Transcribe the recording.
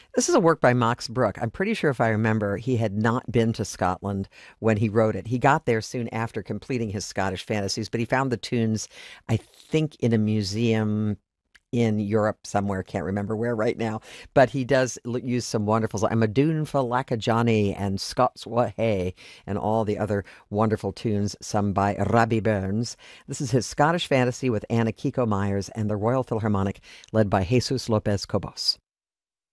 This is a work by Max Bruch. I'm pretty sure if I remember, he had not been to Scotland when he wrote it. He got there soon after completing his Scottish fantasies, but he found the tunes, I think, in a museum in Europe somewhere. Can't remember where right now. But he does use some wonderful, I'm a Dune for Johnny and Scots Wha Hey and all the other wonderful tunes sung by Robbie Burns. This is his Scottish fantasy with Anna Kiko Myers and the Royal Philharmonic led by Jesus Lopez Cobos.